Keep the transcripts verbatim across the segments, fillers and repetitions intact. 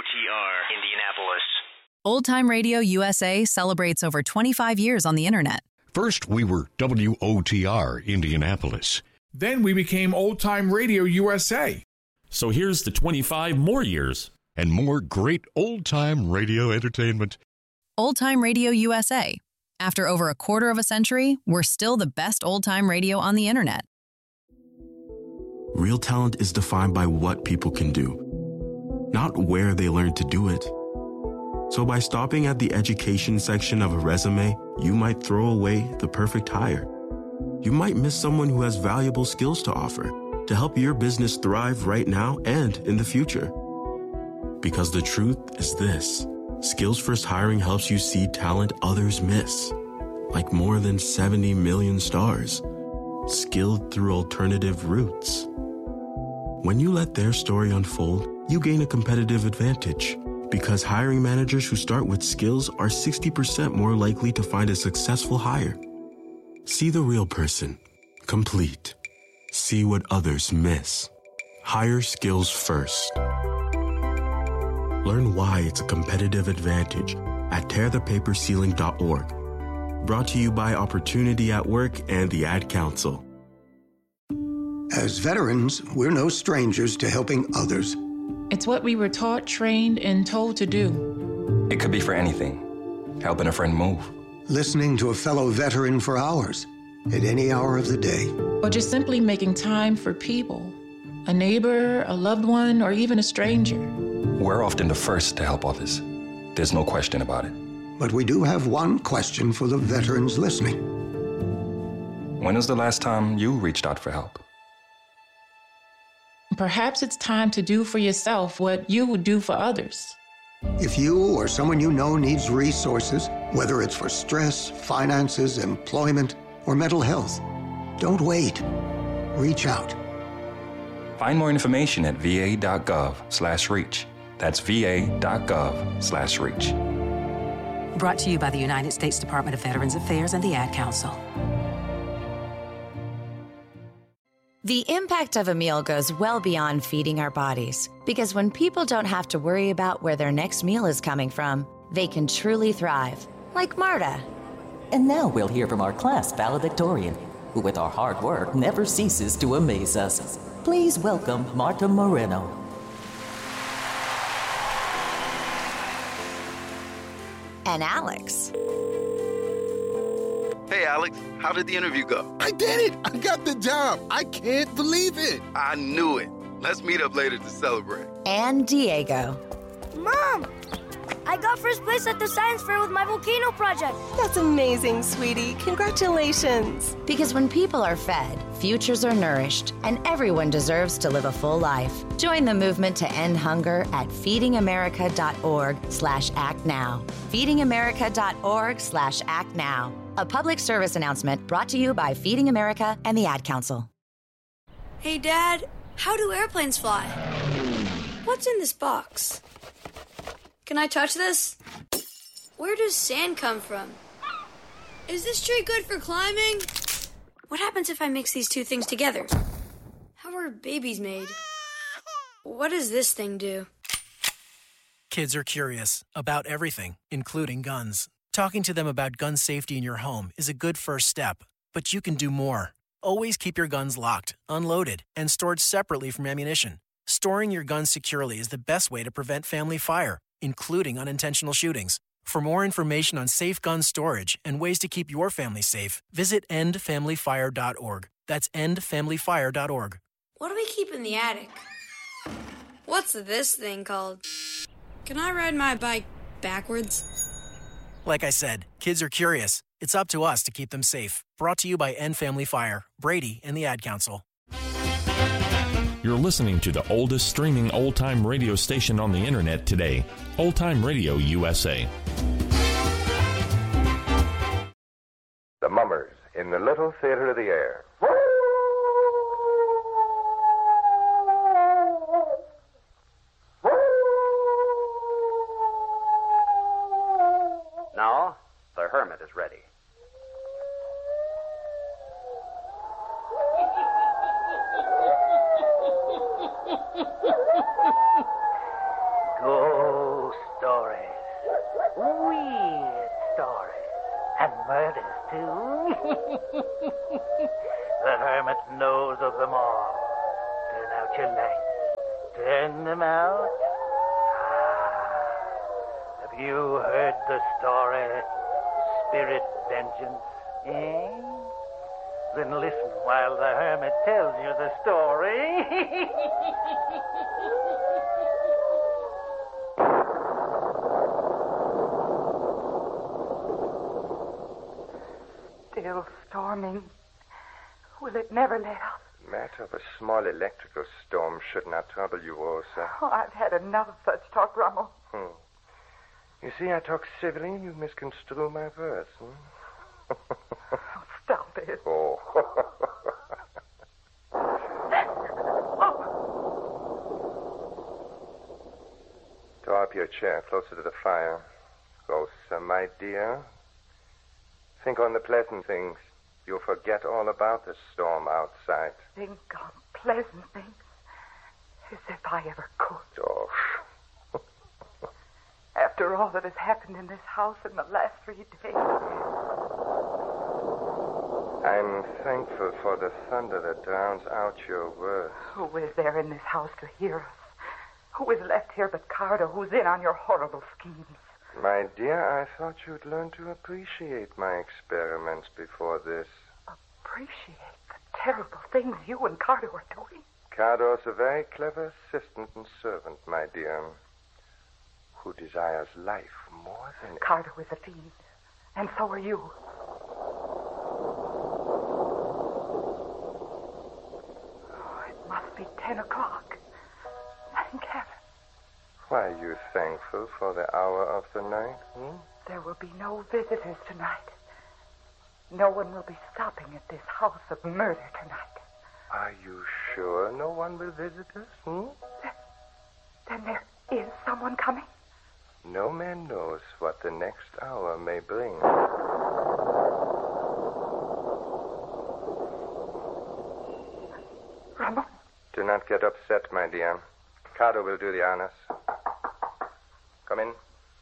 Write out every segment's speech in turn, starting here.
T R, Indianapolis. Old Time Radio U S A celebrates over twenty-five years on the Internet. First, we were W O T R, Indianapolis. Then we became Old Time Radio U S A. So here's the twenty-five more years. And more great old-time radio entertainment. Old Time Radio U S A. After over a quarter of a century, we're still the best old-time radio on the Internet. Real talent is defined by what people can do, not where they learn to do it. So by stopping at the education section of a resume, you might throw away the perfect hire. You might miss someone who has valuable skills to offer to help your business thrive right now and in the future. Because the truth is this: Skills First Hiring helps you see talent others miss, like more than seventy million stars, skilled through alternative routes. When you let their story unfold, you gain a competitive advantage, because hiring managers who start with skills are sixty percent more likely to find a successful hire. See the real person, complete. See what others miss. Hire skills first. Learn why it's a competitive advantage at tear the paper ceiling dot org. Brought to you by Opportunity at Work and the Ad Council. As veterans, we're no strangers to helping others. It's what we were taught, trained, and told to do. It could be for anything. Helping a friend move. Listening to a fellow veteran for hours, at any hour of the day. Or just simply making time for people. A neighbor, a loved one, or even a stranger. We're often the first to help others. There's no question about it. But we do have one question for the veterans listening. When was the last time you reached out for help? Perhaps it's time to do for yourself what you would do for others. If you or someone you know needs resources, whether it's for stress, finances, employment, or mental health, don't wait. Reach out. Find more information at v a dot gov slash reach. That's v a dot gov slash reach. Brought to you by the United States Department of Veterans Affairs and the Ad Council. The impact of a meal goes well beyond feeding our bodies, because when people don't have to worry about where their next meal is coming from, they can truly thrive, like Marta. And now we'll hear from our class valedictorian, who with our hard work never ceases to amaze us. Please welcome Marta Moreno. And Alex. Hey, Alex, how did the interview go? I did it! I got the job! I can't believe it! I knew it. Let's meet up later to celebrate. And Diego. Mom! I got first place at the science fair with my volcano project. That's amazing, sweetie. Congratulations. Because when people are fed, futures are nourished, and everyone deserves to live a full life. Join the movement to end hunger at feeding america dot org slash act now. feeding america dot org slash act now. A public service announcement brought to you by Feeding America and the Ad Council. Hey, Dad, how do airplanes fly? What's in this box? Can I touch this? Where does sand come from? Is this tree good for climbing? What happens if I mix these two things together? How are babies made? What does this thing do? Kids are curious about everything, including guns. Talking to them about gun safety in your home is a good first step, but you can do more. Always keep your guns locked, unloaded, and stored separately from ammunition. Storing your guns securely is the best way to prevent family fire, including unintentional shootings. For more information on safe gun storage and ways to keep your family safe, visit end family fire dot org. That's end family fire dot org. What do we keep in the attic? What's this thing called? Can I ride my bike backwards? Like I said, kids are curious. It's up to us to keep them safe. Brought to you by End Family Fire, Brady, and the Ad Council. You're listening to the oldest streaming old-time radio station on the internet today, Old Time Radio U S A. The Mummers in the Little Theater of the Air. Now, the Hermit is ready. Go too. The hermit knows of them all. Turn out your lights. Turn them out. Ah. Have you heard the story? Spirit vengeance, eh? Then listen while the hermit tells you the story. Still storming. Will it never let up? Matter of a small electrical storm should not trouble you, Rosa. Oh, I've had enough of such talk, Rummel. Hmm. You see, I talk civilly and you misconstrue my words. Hmm? Oh, stop it. Oh. Draw up your chair closer to the fire. Rosa, my dear. Think on the pleasant things. You'll forget all about the storm outside. Think on pleasant things. As if I ever could. Oh. After all that has happened in this house in the last three days. I'm thankful for the thunder that drowns out your words. Who is there in this house to hear us? Who is left here but Carter, who's in on your horrible schemes? My dear, I thought you'd learn to appreciate my experiments before this. Appreciate the terrible things you and Carter were doing? Carter's a very clever assistant and servant, my dear, who desires life more than... Carter was a fiend, and so are you. Oh, it must be ten o'clock. Thank heaven. Why are you thankful for the hour of the night? Hmm? There will be no visitors tonight. No one will be stopping at this house of murder tonight. Are you sure no one will visit us? Hmm? Then there is someone coming? No man knows what the next hour may bring. Ramon? Do not get upset, my dear. Carter will do the honors. Come in.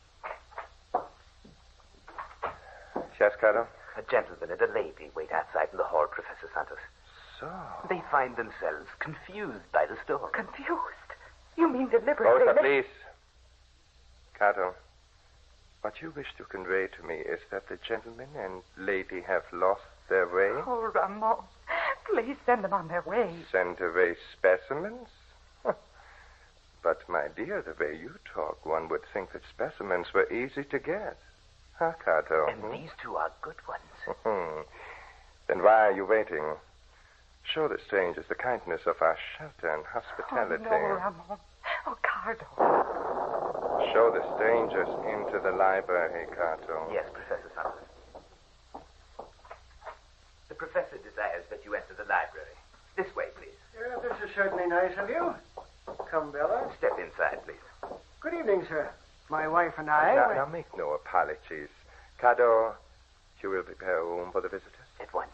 Yes, Carter? A gentleman and a lady wait outside in the hall, Professor Santos. So? They find themselves confused by the storm. Confused? You mean deliberately? Rosa, please. Carter, what you wish to convey to me is that the gentleman and lady have lost their way? Oh, Ramon, please send them on their way. Send away specimens? But, my dear, the way you talk, one would think that specimens were easy to get. Huh, Carter? And hmm? these two are good ones. Then why are you waiting? Show the strangers the kindness of our shelter and hospitality. Oh, no, Ramon. Oh, Carter. Show the strangers into the library, Carter. Yes, Professor Santos. The professor desires that you enter the library. This way, please. Yeah, this is certainly nice of you. Come, Bella. Step inside, please. Good evening, sir. My wife and I... Now, were... now make no apologies. Carter, you will prepare a room for the visitors? At once.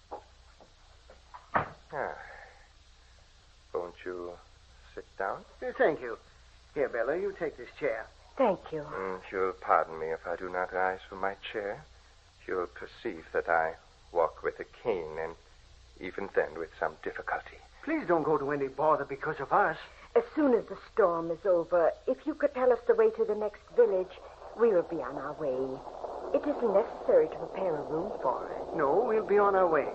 Ah. Won't you sit down? Uh, thank you. Here, Bella, you take this chair. Thank you. Mm, you'll pardon me if I do not rise from my chair. You'll perceive that I walk with a cane, and even then with some difficulty. Please don't go to any bother because of us. As soon as the storm is over, if you could tell us the way to the next village, we will be on our way. It isn't necessary to prepare a room for us. No, we'll be on our way.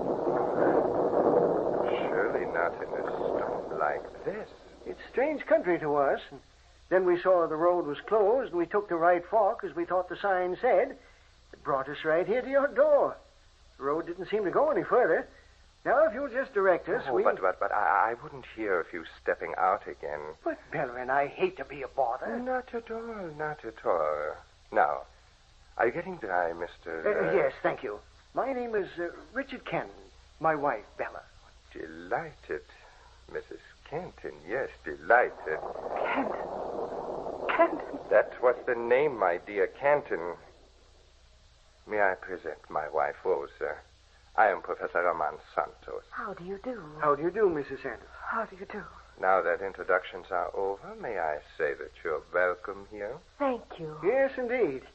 Surely not in a storm like this. It's strange country to us. Then we saw the road was closed, and we took the right fork, as we thought the sign said. It brought us right here to your door. The road didn't seem to go any further. Now, if you'll just direct us, oh, we... But, but, but I, I wouldn't hear of you stepping out again. But, Bella and I hate to be a bother. Not at all, not at all. Now, are you getting dry, Mister... Uh, Uh... yes, thank you. My name is uh, Richard Kenton. My wife, Bella. Delighted, Missus Kenton. Yes, delighted. Kenton. Kenton. That was the name, my dear, Kenton. May I present my wife, Rosa? I am Professor Ramon Santos. How do you do? How do you do, Missus Santos? How do you do? Now that introductions are over, may I say that you're welcome here? Thank you. Yes, indeed.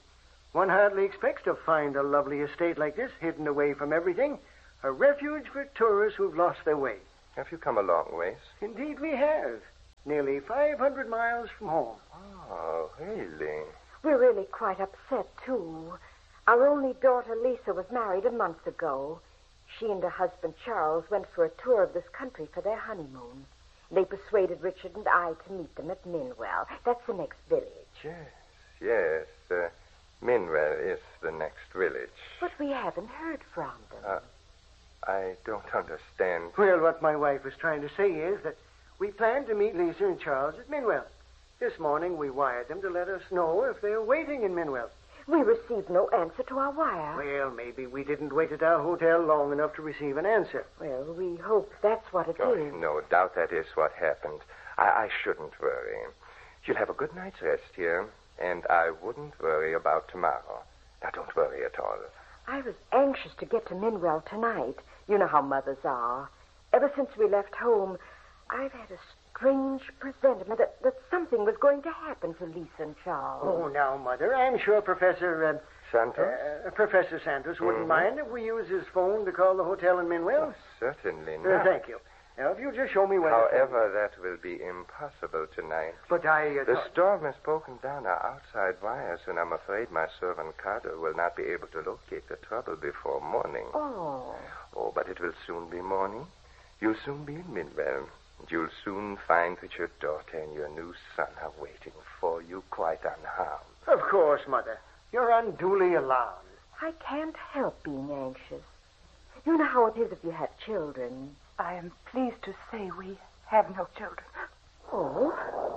One hardly expects to find a lovely estate like this, hidden away from everything. A refuge for tourists who've lost their way. Have you come a long ways? Indeed we have. Nearly five hundred miles from home. Oh, really? We're really quite upset, too. Our only daughter, Lisa, was married a month ago. She and her husband, Charles, went for a tour of this country for their honeymoon. They persuaded Richard and I to meet them at Minwell. That's the next village. Yes, yes. Uh, Minwell is the next village. But we haven't heard from them. Uh, I don't understand. Well, what my wife was trying to say is that we planned to meet Lisa and Charles at Minwell. This morning we wired them to let us know if they're waiting in Minwell. We received no answer to our wire. Well, maybe we didn't wait at our hotel long enough to receive an answer. Well, we hope that's what it oh, is. No doubt that is what happened. I, I shouldn't worry. You'll have a good night's rest here, and I wouldn't worry about tomorrow. Now, don't worry at all. I was anxious to get to Minwell tonight. You know how mothers are. Ever since we left home, I've had a strange presentiment that, that something was going to happen to Lisa and Charles. Oh, now, Mother, I'm sure Professor... Uh, Santos? Uh, Professor Santos wouldn't mm-hmm. mind if we use his phone to call the hotel in Minwell. Oh, certainly not. Uh, thank you. Now, if you just show me where... However, that will be impossible tonight. But I... Uh, the thought... storm has broken down our outside wires, and I'm afraid my servant Carter will not be able to locate the trouble before morning. Oh. Oh, but it will soon be morning. You'll soon be in Minwell. And you'll soon find that your daughter and your new son are waiting for you quite unharmed. Of course, Mother. You're unduly alarmed. I can't help being anxious. You know how it is if you have children. I am pleased to say we have no children. Oh?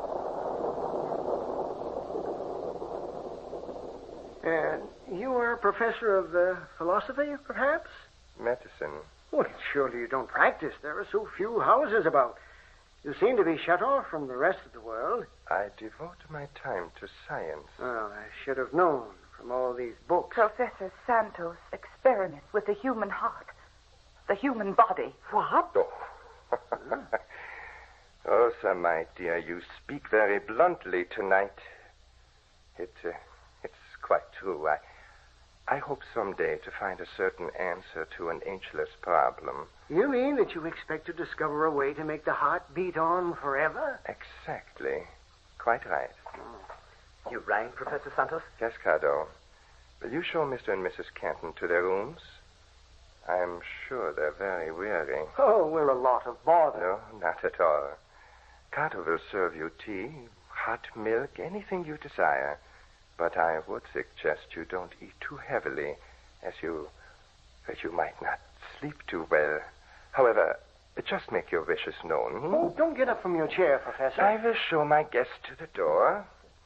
Uh, you are a professor of uh, philosophy, perhaps? Medicine. Well, surely you don't practice. There are so few houses about. You seem to be shut off from the rest of the world. I devote my time to science. Oh, I should have known from all these books. Professor Santos experiments with the human heart, the human body. What? Oh, oh sir, my dear, you speak very bluntly tonight. It, uh, it's quite true. I... I hope someday to find a certain answer to an ageless problem. You mean that you expect to discover a way to make the heart beat on forever? Exactly. Quite right. Oh. You rang, Professor Santos? Yes, Cardo. Will you show Mister and Missus Canton to their rooms? I'm sure they're very weary. Oh, we're a lot of bother. No, not at all. Cardo will serve you tea, hot milk, anything you desire. But I would suggest you don't eat too heavily, as you... that you might not sleep too well. However, just make your wishes known. Hmm? Oh, don't get up from your chair, Professor. I will show my guest to the door.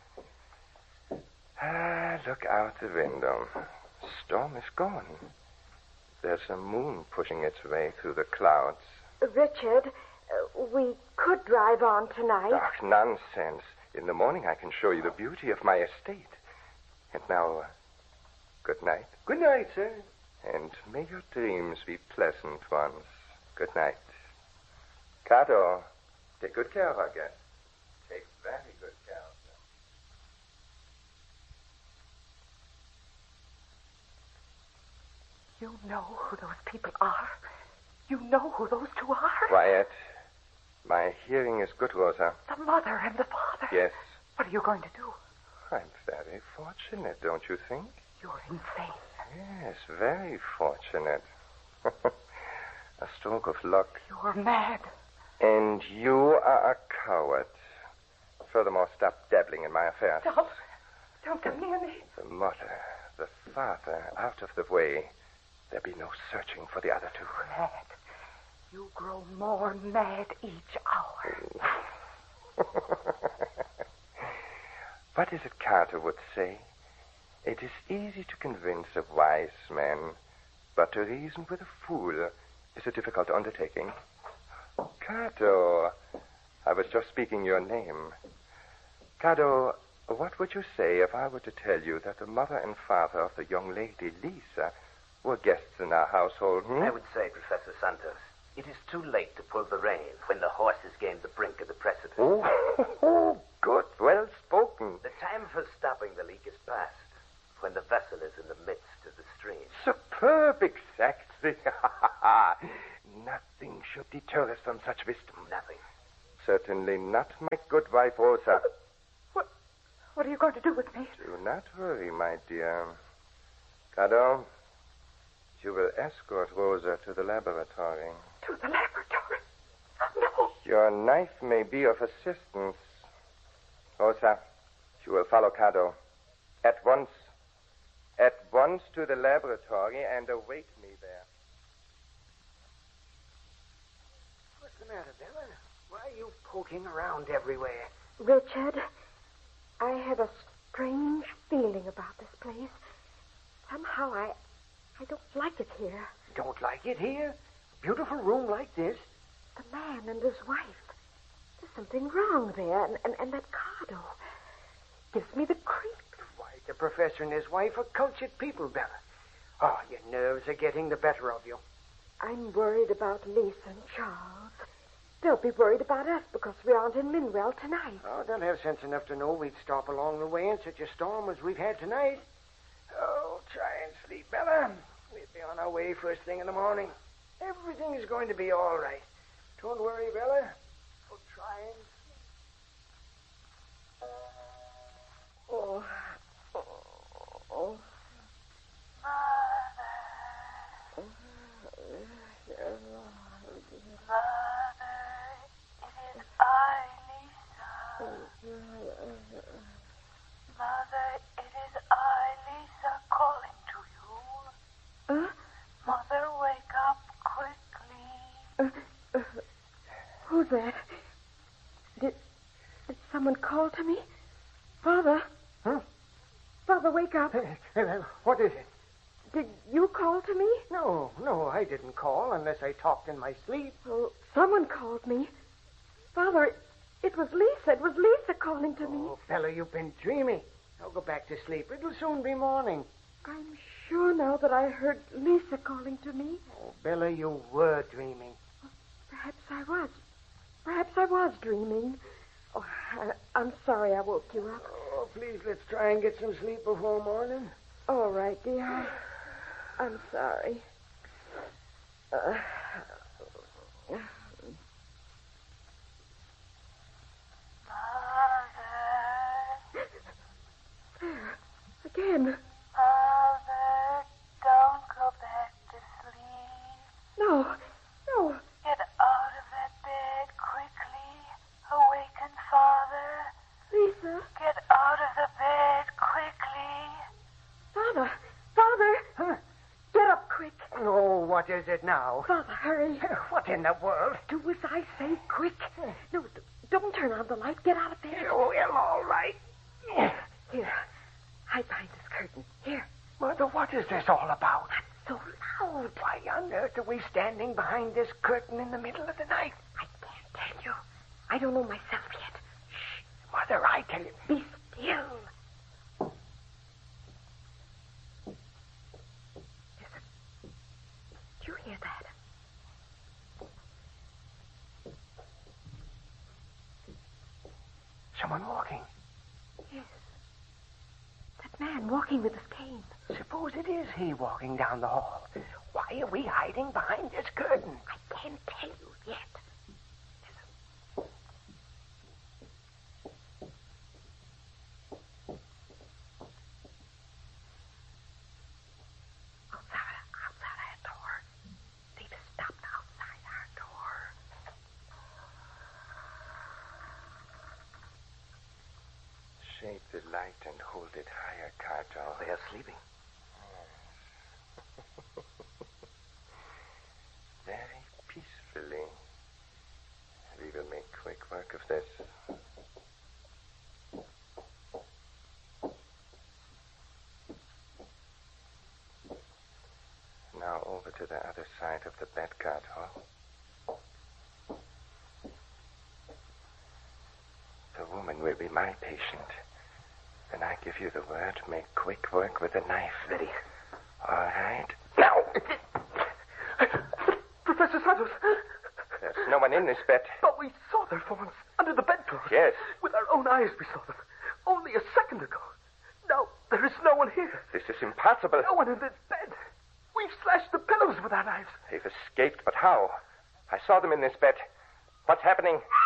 Ah, look out the window. Storm is gone. There's a moon pushing its way through the clouds. Richard, uh, we could drive on tonight. Ach, nonsense. In the morning I can show you the beauty of my estate. And now, uh, good night. Good night, sir. And may your dreams be pleasant ones. Good night. Cato, take good care of our guest. Take very good care of them. You know who those people are? You know who those two are? Quiet. My hearing is good, Rosa. The mother and the father. Yes. What are you going to do? I'm very fortunate, don't you think? You're insane. Yes, very fortunate. A stroke of luck. You're mad. And you are a coward. Furthermore, stop dabbling in my affairs. Don't. Don't come near me. The mother, the father, out of the way. There'll be no searching for the other two. Mad. You grow more mad each hour. What is it Carter would say? It is easy to convince a wise man, but to reason with a fool is a difficult undertaking. Carter, I was just speaking your name. Carter, what would you say if I were to tell you that the mother and father of the young lady, Lisa, were guests in our household? Hmm? I would say, Professor Santos, it is too late to pull the rein when the horse has gained the brink of the precipice. Oh, good. Well spoken. The time for stopping the leak is past. When the vessel furthest from such wisdom? Nothing. Certainly not, my good wife, Rosa. What, what are you going to do with me? Do not worry, my dear. Cado, you will escort Rosa to the laboratory. To the laboratory? No. Your knife may be of assistance. Rosa, you will follow Cado. At once. At once to the laboratory and await me there. What's the matter, Bella? Why are you poking around everywhere? Richard, I have a strange feeling about this place. Somehow I I don't like it here. Don't like it here? Beautiful room like this? The man and his wife. There's something wrong there. And, and, and that Cado gives me the creeps. Why, the professor and his wife are cultured people, Bella. Oh, your nerves are getting the better of you. I'm worried about Lisa and Charles. They'll be worried about us because we aren't in Minwell tonight. Oh, they'll have sense enough to know we'd stop along the way in such a storm as we've had tonight. Oh, try and sleep, Bella. We'll be on our way first thing in the morning. Everything is going to be all right. Don't worry, Bella. Oh, try and sleep. Oh. Oh. Oh. Mother, it is I, Lisa, calling to you. Huh? Mother, wake up quickly. Uh, uh, who's that? Did, did someone call to me? Father? Huh? Father, wake up. Hey, hey, what is it? Did you call to me? No, no, I didn't call unless I talked in my sleep. Oh, someone called me. Father, it was Lisa. It was Lisa calling to me. Oh, fella, you've been dreaming. Now go back to sleep. It'll soon be morning. I'm sure now that I heard Lisa calling to me. Oh, Bella, you were dreaming. Perhaps I was. Perhaps I was dreaming. Oh, I, I'm sorry I woke you up. Oh, please, let's try and get some sleep before morning. All right, dear. I'm sorry. Uh, there, again. Mother, don't go back to sleep. No, no. Get out of that bed quickly. Awaken Father. Lisa. Get out of the bed quickly. Father, Father. Huh? Get up quick. Oh, what is it now? Father, hurry. What in the world? Do as I say, quick. No, d- don't turn on the light. Get out of bed. Oh, well, all right. Here, hide behind this curtain. Here. Mother, what is this all about? So loud. Why on earth are we standing behind this curtain in the middle of the night? I can't tell you. I don't know myself yet. Shh. Mother, I tell you. Be still. Listen. Do you hear that? Someone walking. Yes. That man walking with his cane. Suppose it is he walking down the hall. Why are we hiding behind this curtain? I can't tell you yet. Listen. Outside, outside our door. They've stopped outside our door. Shade the light and hold it higher, Cado. They are sleeping. Very peacefully. We will make quick work of this. Now over to the other side of the bed, Cado. The woman will be my patient. When I give you the word, make quick work with the knife. Ready. All right. Now! Professor Santos. There's no one in this bed. But we saw their forms under the bedclothes. Yes. With our own eyes we saw them. Only a second ago. Now, there is no one here. This is impossible. No one in this bed. We've slashed the pillows with our knives. They've escaped, but how? I saw them in this bed. What's happening?